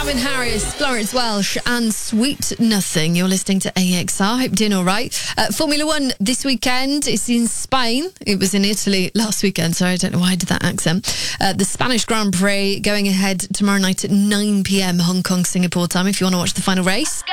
Calvin Harris, Florence Welsh and Sweet Nothing. You're listening to AXR. Hope you're doing all right. Formula One this weekend. It's in Spain. It was in Italy last weekend. Sorry, I don't know why I did that accent. The Spanish Grand Prix going ahead tomorrow night at 9 p.m. Hong Kong, Singapore time if you want to watch the final race.